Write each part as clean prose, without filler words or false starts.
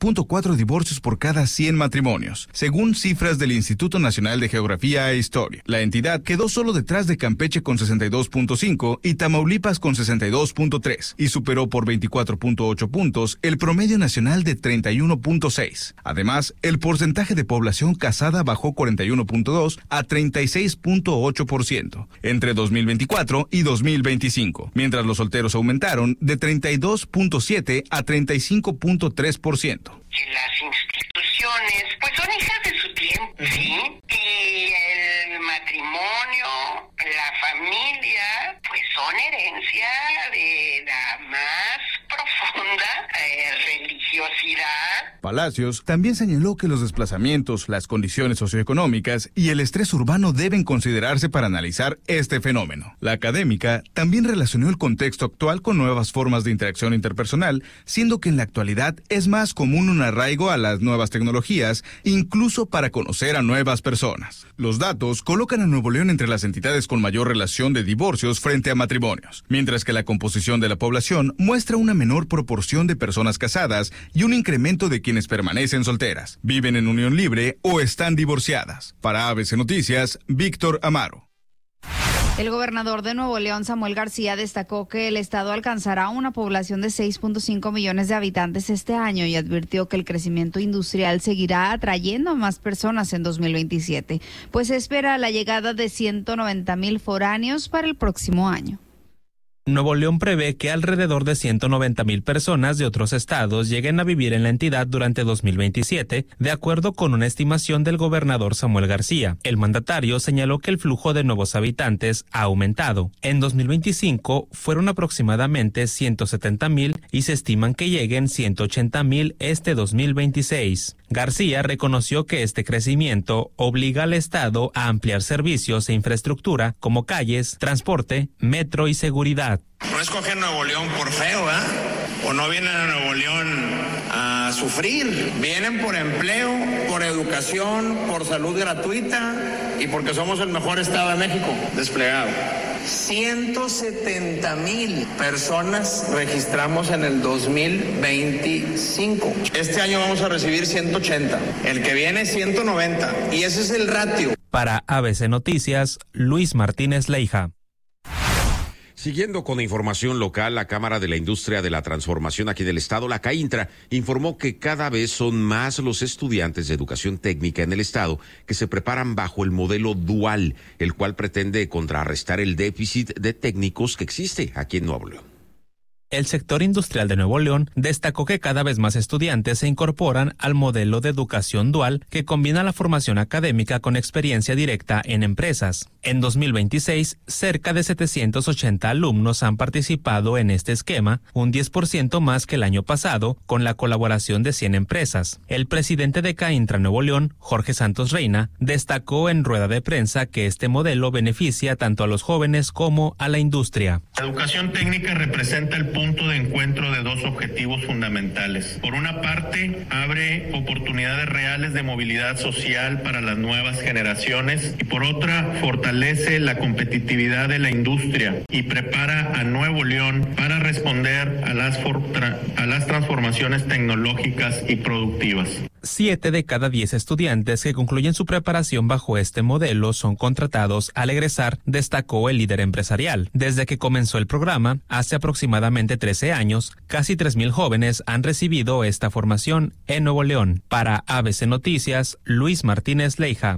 0.4 divorcios por cada 100 matrimonios, según cifras del Instituto Nacional de Geografía e Historia. La entidad quedó solo detrás de Campeche con 62.5 y Tamaulipas con 62.3 y superó por 24.8 puntos el promedio nacional de 31.6. Además, el porcentaje de población casada bajó 41.2 a 36.8% entre 2024 y 2025, mientras los solteros aumentaron de 32.7 a 35.3%. Las instituciones, pues son hijas de su tiempo, ¿sí? Y el matrimonio, la familia, pues son herencia de la más profunda religiosidad. Palacios también señaló que los desplazamientos, las condiciones socioeconómicas y el estrés urbano deben considerarse para analizar este fenómeno. La académica también relacionó el contexto actual con nuevas formas de interacción interpersonal, siendo que en la actualidad es más común un arraigo a las nuevas tecnologías, incluso para conocer a nuevas personas. Los datos colocan a Nuevo León entre las entidades con mayor relación de divorcios frente a matrimonios, mientras que la composición de la población muestra una menor proporción de personas casadas y un incremento de quienes permanecen solteras, viven en unión libre o están divorciadas. Para ABC Noticias, Víctor Amaro. El gobernador de Nuevo León, Samuel García, destacó que el estado alcanzará una población de 6.5 millones de habitantes este año y advirtió que el crecimiento industrial seguirá atrayendo a más personas en 2027, pues se espera la llegada de 190,000 foráneos para el próximo año. Nuevo León prevé que alrededor de 190,000 personas de otros estados lleguen a vivir en la entidad durante 2027, de acuerdo con una estimación del gobernador Samuel García. El mandatario señaló que el flujo de nuevos habitantes ha aumentado. En 2025 fueron aproximadamente 170,000 y se estiman que lleguen 180,000 este 2026. García reconoció que este crecimiento obliga al estado a ampliar servicios e infraestructura como calles, transporte, metro y seguridad. No escogen Nuevo León por feo, ¿eh? O no vienen a Nuevo León a sufrir. Vienen por empleo, por educación, por salud gratuita y porque somos el mejor estado de México desplegado. 170,000 personas registramos en el 2025. Este año vamos a recibir 180. El que viene 190. Y ese es el ratio. Para ABC Noticias, Luis Martínez Leija. Siguiendo con la información local, la Cámara de la Industria de la Transformación aquí del Estado, la CAINTRA, informó que cada vez son más los estudiantes de educación técnica en el Estado que se preparan bajo el modelo dual, el cual pretende contrarrestar el déficit de técnicos que existe aquí en Nuevo León. El sector industrial de Nuevo León destacó que cada vez más estudiantes se incorporan al modelo de educación dual que combina la formación académica con experiencia directa en empresas. En 2026, cerca de 780 alumnos han participado en este esquema, un 10% más que el año pasado, con la colaboración de 100 empresas. El presidente de CAINTRA Nuevo León, Jorge Santos Reina, destacó en rueda de prensa que este modelo beneficia tanto a los jóvenes como a la industria. La educación técnica representa el punto de encuentro de dos objetivos fundamentales. Por una parte, abre oportunidades reales de movilidad social para las nuevas generaciones y por otra, fortalece la competitividad de la industria y prepara a Nuevo León para responder a las transformaciones tecnológicas y productivas. 7 de cada 10 estudiantes que concluyen su preparación bajo este modelo son contratados al egresar, destacó el líder empresarial. Desde que comenzó el programa, hace aproximadamente 13 años, casi 3,000 jóvenes han recibido esta formación en Nuevo León. Para ABC Noticias, Luis Martínez Leija.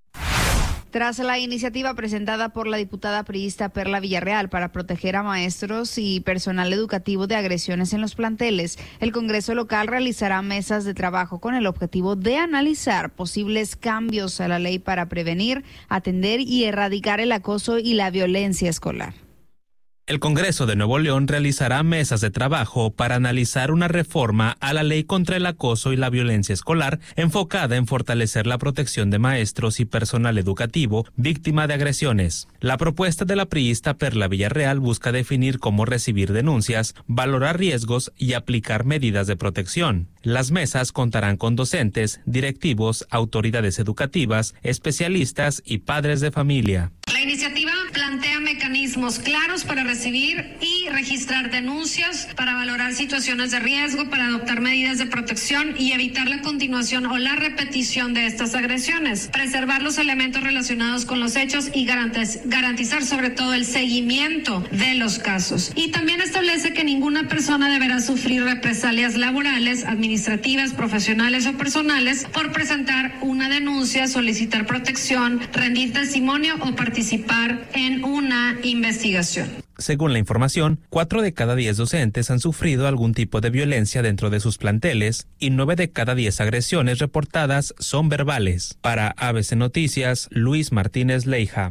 Tras la iniciativa presentada por la diputada priista Perla Villarreal para proteger a maestros y personal educativo de agresiones en los planteles, el Congreso local realizará mesas de trabajo con el objetivo de analizar posibles cambios a la ley para prevenir, atender y erradicar el acoso y la violencia escolar. El Congreso de Nuevo León realizará mesas de trabajo para analizar una reforma a la ley contra el acoso y la violencia escolar enfocada en fortalecer la protección de maestros y personal educativo víctima de agresiones. La propuesta de la priista Perla Villarreal busca definir cómo recibir denuncias, valorar riesgos y aplicar medidas de protección. Las mesas contarán con docentes, directivos, autoridades educativas, especialistas y padres de familia. La iniciativa plantea mecanismos claros para recibir y registrar denuncias, para valorar situaciones de riesgo, para adoptar medidas de protección y evitar la continuación o la repetición de estas agresiones, preservar los elementos relacionados con los hechos y garantizar sobre todo el seguimiento de los casos. Y también establece que ninguna persona deberá sufrir represalias laborales, administrativas, profesionales o personales por presentar una denuncia, solicitar protección, rendir testimonio o participar en una investigación. Según la información, 4 de cada 10 docentes han sufrido algún tipo de violencia dentro de sus planteles y 9 de cada 10 agresiones reportadas son verbales. Para ABC Noticias, Luis Martínez Leija.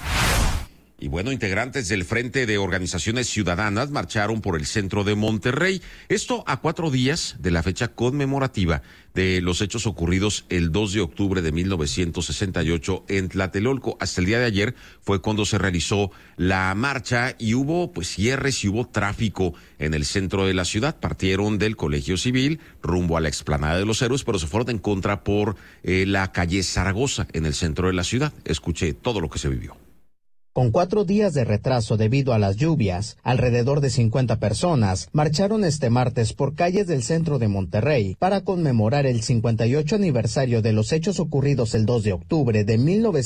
Y bueno, integrantes del Frente de Organizaciones Ciudadanas marcharon por el centro de Monterrey. Esto a 4 días de la fecha conmemorativa de los hechos ocurridos el 2 de octubre de 1968 en Tlatelolco. Hasta el día de ayer fue cuando se realizó la marcha y hubo cierres y hubo tráfico en el centro de la ciudad. Partieron del Colegio Civil rumbo a la Explanada de los Héroes, pero se fueron en contra por la calle Zaragoza en el centro de la ciudad. Escuché todo lo que se vivió. Con 4 días de retraso debido a las lluvias, alrededor de 50 personas marcharon este martes por calles del centro de Monterrey para conmemorar el 58 aniversario de los hechos ocurridos el 2 de octubre de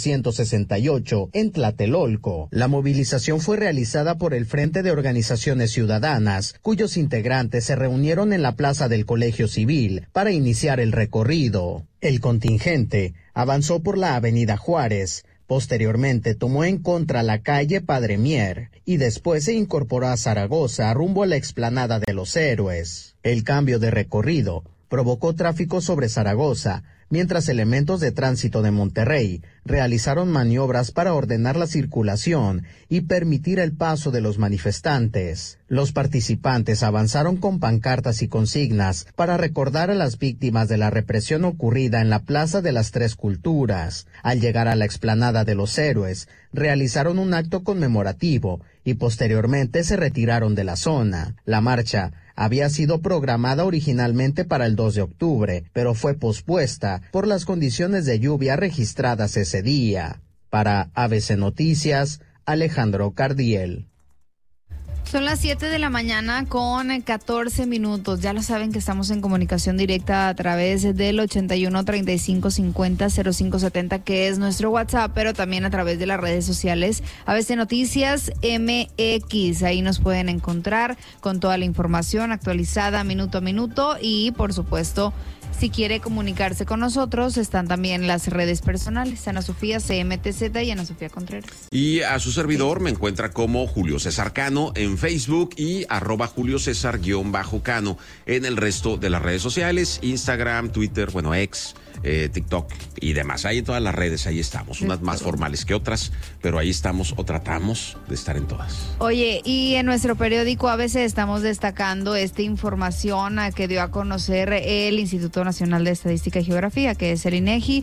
1968 en Tlatelolco. La movilización fue realizada por el Frente de Organizaciones Ciudadanas, cuyos integrantes se reunieron en la plaza del Colegio Civil para iniciar el recorrido. El contingente avanzó por la avenida Juárez. Posteriormente tomó en contra la calle Padre Mier y después se incorporó a Zaragoza rumbo a la Explanada de los Héroes. El cambio de recorrido provocó tráfico sobre Zaragoza, mientras elementos de tránsito de Monterrey realizaron maniobras para ordenar la circulación y permitir el paso de los manifestantes. Los participantes avanzaron con pancartas y consignas para recordar a las víctimas de la represión ocurrida en la Plaza de las Tres Culturas. Al llegar a la Explanada de los Héroes, realizaron un acto conmemorativo y posteriormente se retiraron de la zona. La marcha había sido programada originalmente para el 2 de octubre, pero fue pospuesta por las condiciones de lluvia registradas ese día. Para ABC Noticias, Alejandro Cardiel. Son las 7 de la mañana con 14 minutos. Ya lo saben que estamos en comunicación directa a través del 81 35 50 05 70, que es nuestro WhatsApp, pero también a través de las redes sociales ABC Noticias MX. Ahí nos pueden encontrar con toda la información actualizada minuto a minuto y, por supuesto, si quiere comunicarse con nosotros, están también las redes personales, Ana Sofía CMTZ y Ana Sofía Contreras. Y a su servidor me encuentra como Julio César Cano en Facebook y @Julio César_Cano en el resto de las redes sociales, Instagram, Twitter, X, TikTok y demás. Ahí en todas las redes, ahí estamos, unas más formales que otras, pero ahí estamos o tratamos de estar en todas. Oye, y en nuestro periódico ABC estamos destacando esta información que dio a conocer el Instituto Nacional de Estadística y Geografía, que es el INEGI,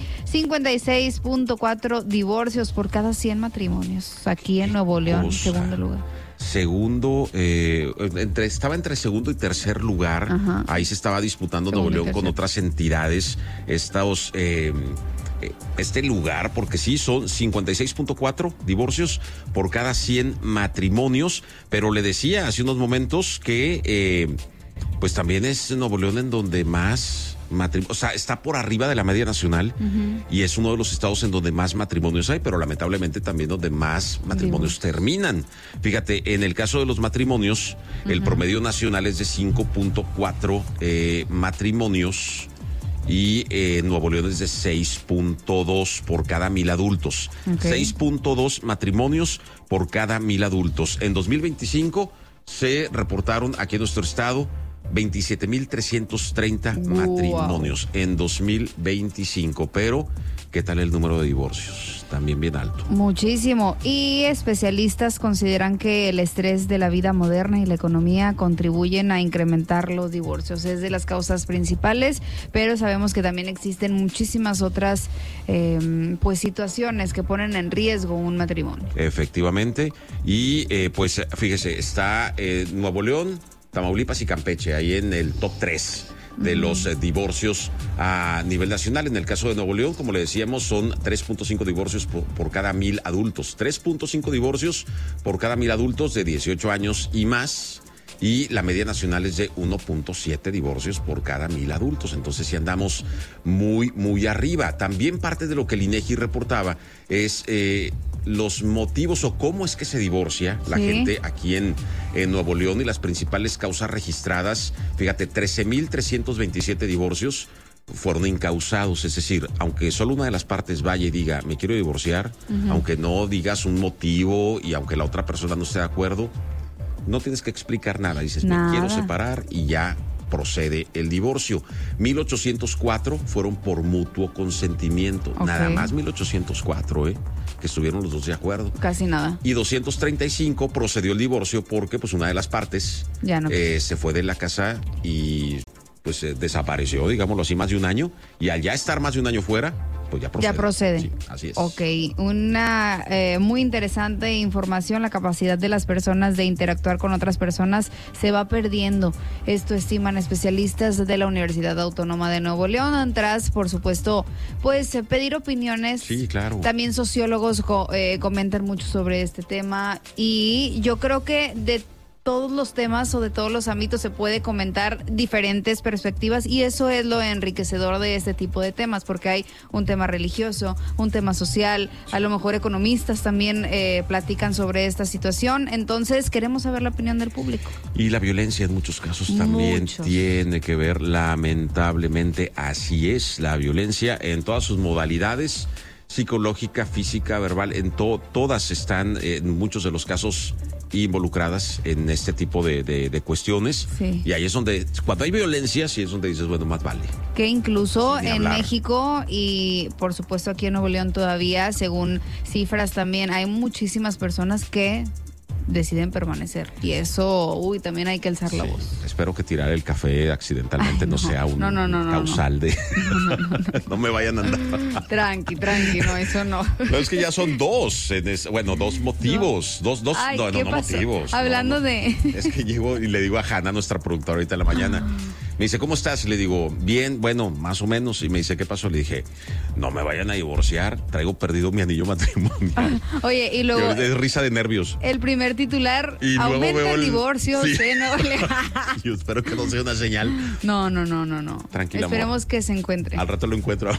56.4 divorcios por cada 100 matrimonios, aquí en Nuevo León, segundo lugar. Estaba entre segundo y tercer lugar. Ajá. Ahí se estaba disputando Nuevo León con otras entidades. Este lugar, porque sí, son 56.4 divorcios por cada 100 matrimonios, pero le decía hace unos momentos que pues también es Nuevo León en donde más está por arriba de la media nacional, y es uno de los estados en donde más matrimonios hay, pero lamentablemente también donde más matrimonios terminan. Fíjate, en el caso de los matrimonios, el promedio nacional es de 5.4 matrimonios y Nuevo León es de 6.2 por cada 1,000 adultos. 6.2 matrimonios por cada 1,000 adultos. En 2025 se reportaron aquí en nuestro estado 27,330 matrimonios en 2025, pero ¿qué tal el número de divorcios? También bien alto. Muchísimo. Y especialistas consideran que el estrés de la vida moderna y la economía contribuyen a incrementar los divorcios. Es de las causas principales, pero sabemos que también existen muchísimas otras situaciones que ponen en riesgo un matrimonio. Efectivamente. Y fíjese, está Nuevo León, Tamaulipas y Campeche ahí en el top 3 de los divorcios a nivel nacional. En el caso de Nuevo León, como le decíamos, son 3.5 divorcios por cada 1,000 adultos. 3.5 divorcios por cada 1,000 adultos de 18 años y más. Y la media nacional es de 1.7 divorcios por cada 1,000 adultos. Entonces sí andamos muy, muy arriba. También parte de lo que el INEGI reportaba es los motivos o cómo es que se divorcia la gente aquí en Nuevo León, y las principales causas registradas. Fíjate, 13,327 divorcios fueron incausados, es decir, aunque solo una de las partes vaya y diga me quiero divorciar, aunque no digas un motivo y aunque la otra persona no esté de acuerdo, no tienes que explicar nada, dices me quiero separar y ya procede el divorcio. 1,804 fueron por mutuo consentimiento, nada más 1,804, que estuvieron los dos de acuerdo. Casi nada. Y 235 procedió el divorcio porque pues una de las partes ya no se fue de la casa y pues desapareció, digámoslo así, más de un año, y al ya estar más de un año fuera, pues ya procede. Ya procede. Sí, así es. Ok, una muy interesante información. La capacidad de las personas de interactuar con otras personas se va perdiendo. Esto estiman especialistas de la Universidad Autónoma de Nuevo León. Tras, por supuesto, pues pedir opiniones. Sí, claro. También sociólogos comentan mucho sobre este tema, y yo creo que de todos los temas o de todos los ámbitos se puede comentar diferentes perspectivas, y eso es lo enriquecedor de este tipo de temas, porque hay un tema religioso, un tema social, a lo mejor economistas también platican sobre esta situación. Entonces queremos saber la opinión del público. Y la violencia en muchos casos también tiene que ver, lamentablemente, así es, la violencia en todas sus modalidades, psicológica, física, verbal, en todas están en muchos de los casos involucradas en este tipo de cuestiones. Sí. Y ahí es donde, cuando hay violencia, sí es donde dices, bueno, más vale. Que incluso en hablar. México y por supuesto aquí en Nuevo León todavía, según cifras también, hay muchísimas personas que deciden permanecer, y eso, también hay que alzar la voz. Espero que tirar el café accidentalmente no sea un causal de... No me vayan a andar. Tranqui, no, eso no. No, es que ya son dos motivos. Dos Ay, no motivos. Hablando de... Es que llego y le digo a Hanna, nuestra productora, ahorita en la mañana. Me dice, ¿cómo estás? Y le digo, bien, bueno, más o menos. Y me dice, ¿qué pasó? Le dije, no me vayan a divorciar, traigo perdido mi anillo matrimonial. Oye, y luego... Es risa de nervios. El primer titular, y aumenta el divorcio. Sí. No, yo espero que no sea una señal. No. Tranquila, esperemos amor, que se encuentre. Al rato lo encuentro.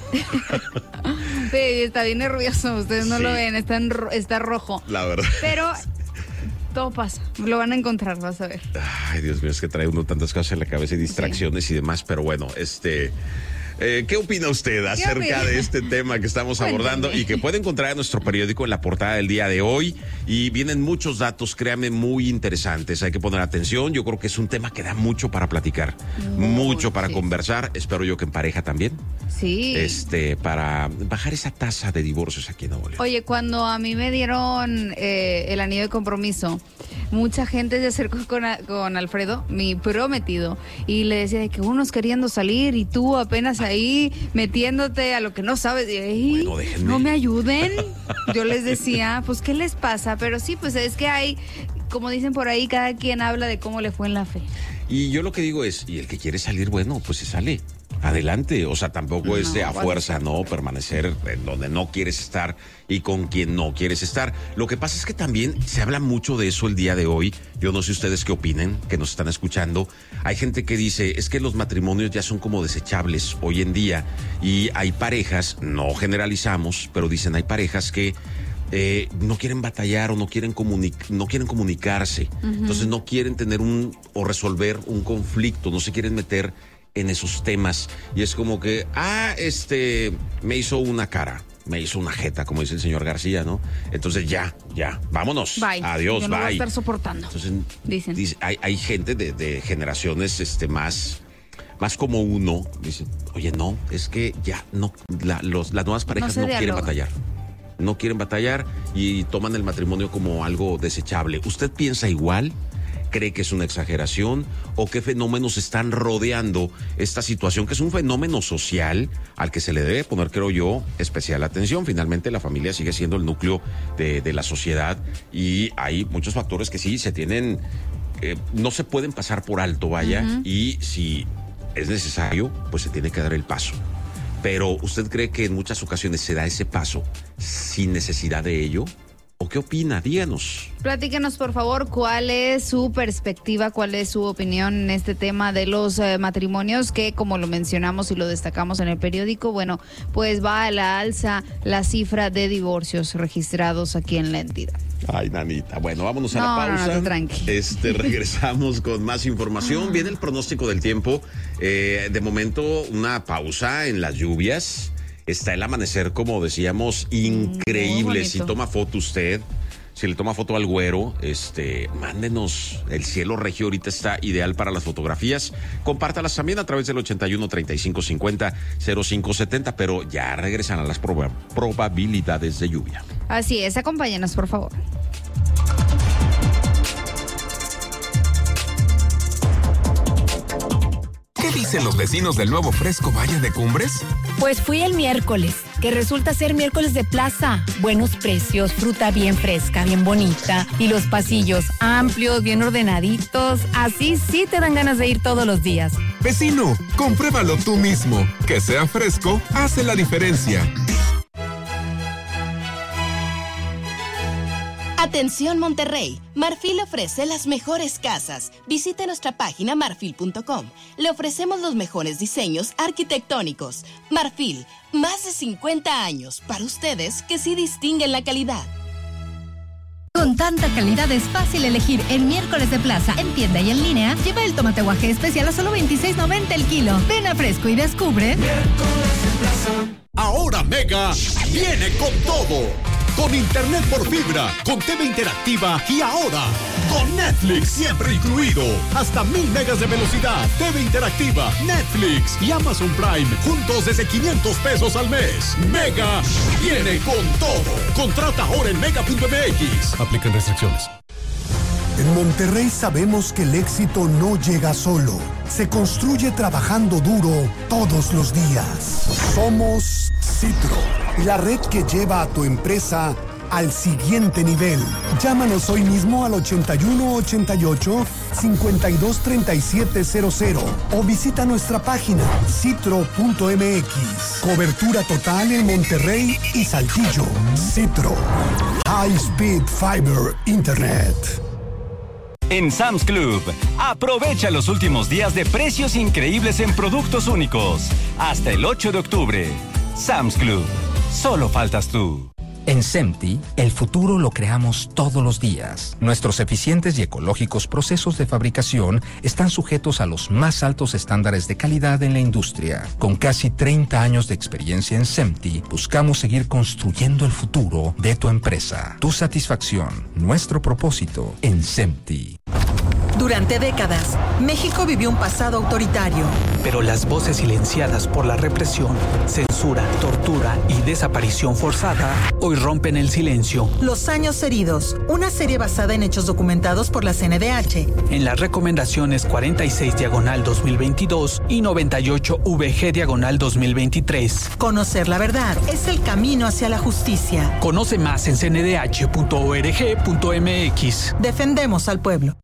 Sí, está bien nervioso, ustedes no lo ven, está rojo. La verdad. Pero... todo pasa, lo van a encontrar, vas a ver. Ay, Dios mío, es que trae uno tantas cosas en la cabeza y distracciones y demás, pero bueno, ¿qué opina usted acerca de este tema que estamos abordando y que puede encontrar en nuestro periódico en la portada del día de hoy? Y vienen muchos datos, créame, muy interesantes. Hay que poner atención. Yo creo que es un tema que da mucho para platicar, mucho para conversar. Espero yo que en pareja también. Sí. Para bajar esa tasa de divorcios aquí en Nuevo León. Oye, cuando a mí me dieron el anillo de compromiso, mucha gente se acercó con Alfredo, mi prometido, y le decía de que unos queriendo salir y tú apenas ahí metiéndote a lo que no sabes. Y, bueno, déjenme. ¿No me ayuden? Yo les decía, pues, ¿qué les pasa? Pero sí, pues es que hay, como dicen por ahí, cada quien habla de cómo le fue en la fe. Y yo lo que digo es, y el que quiere salir, bueno, pues se sale. Adelante, o sea, tampoco es a fuerza, ¿no? Permanecer en donde no quieres estar y con quien no quieres estar. Lo que pasa es que también se habla mucho de eso el día de hoy. Yo no sé ustedes qué opinen, que nos están escuchando. Hay gente que dice, es que los matrimonios ya son como desechables hoy en día. Y hay parejas, no generalizamos, pero dicen, hay parejas que no quieren batallar o no quieren comunicarse. Entonces no quieren tener o resolver un conflicto, no se quieren meter en esos temas, y es como que me hizo una cara, me hizo una jeta, como dice el señor García, ¿no? Entonces ya, vámonos, bye. Adiós, yo no bye. voy a estar soportando. Entonces dicen, hay gente de generaciones más como uno, dicen, oye, no, es que ya no, las nuevas parejas no quieren batallar. No quieren batallar y toman el matrimonio como algo desechable. ¿Usted piensa igual? ¿Cree que es una exageración? ¿O qué fenómenos están rodeando esta situación, que es un fenómeno social al que se le debe poner, creo yo, especial atención? Finalmente la familia sigue siendo el núcleo de la sociedad, y hay muchos factores que sí se tienen, no se pueden pasar por alto, vaya, y si es necesario, pues se tiene que dar el paso. Pero ¿usted cree que en muchas ocasiones se da ese paso sin necesidad de ello? ¿O qué opina? Díganos. Platíquenos, por favor, cuál es su perspectiva, cuál es su opinión en este tema de los matrimonios que, como lo mencionamos y lo destacamos en el periódico, bueno, pues va a la alza la cifra de divorcios registrados aquí en la entidad. Ay, nanita. Bueno, vámonos a la pausa. No, tranqui. Regresamos con más información. Viene el pronóstico del tiempo. De momento, una pausa en las lluvias. Está el amanecer, como decíamos, increíble. Si toma foto usted, si le toma foto al güero, mándenos. El cielo regio ahorita está ideal para las fotografías. Compártalas también a través del 81 35 50 05 70, pero ya regresan a las probabilidades de lluvia. Así es, acompáñenos, por favor. ¿Qué dicen los vecinos del nuevo Fresco Valle de Cumbres? Pues fui el miércoles, que resulta ser miércoles de plaza. Buenos precios, fruta bien fresca, bien bonita. Y los pasillos amplios, bien ordenaditos. Así sí te dan ganas de ir todos los días. Vecino, compruébalo tú mismo. Que sea fresco hace la diferencia. Atención Monterrey, Marfil ofrece las mejores casas. Visite nuestra página marfil.com. Le ofrecemos los mejores diseños arquitectónicos. Marfil, más de 50 años para ustedes que sí distinguen la calidad. Con tanta calidad es fácil elegir el miércoles de plaza en tienda y en línea. Lleva el tomate guaje especial a solo $26.90 el kilo. Ven a Fresco y descubre. Miércoles de plaza. Ahora Mega viene con todo. Con internet por fibra, con TV interactiva y ahora con Netflix siempre incluido. Hasta 1000 megas de velocidad, TV interactiva, Netflix y Amazon Prime juntos desde $500 al mes. Mega viene con todo. Contrata ahora en mega.mx. Aplican restricciones. En Monterrey sabemos que el éxito no llega solo. Se construye trabajando duro todos los días. Somos Citro, la red que lleva a tu empresa al siguiente nivel. Llámanos hoy mismo al 8188-523700 o visita nuestra página citro.mx. Cobertura total en Monterrey y Saltillo. Citro. High Speed Fiber Internet. En Sam's Club, aprovecha los últimos días de precios increíbles en productos únicos. Hasta el 8 de octubre. Sam's Club. Solo faltas tú. En SEMTI, el futuro lo creamos todos los días. Nuestros eficientes y ecológicos procesos de fabricación están sujetos a los más altos estándares de calidad en la industria. Con casi 30 años de experiencia en SEMTI, buscamos seguir construyendo el futuro de tu empresa. Tu satisfacción, nuestro propósito en SEMTI. Durante décadas, México vivió un pasado autoritario. Pero las voces silenciadas por la represión, censura, tortura y desaparición forzada hoy rompen el silencio. Los años heridos, una serie basada en hechos documentados por la CNDH. En las recomendaciones 46/2022 y 98/VG/2023. Conocer la verdad es el camino hacia la justicia. Conoce más en cndh.org.mx. Defendemos al pueblo.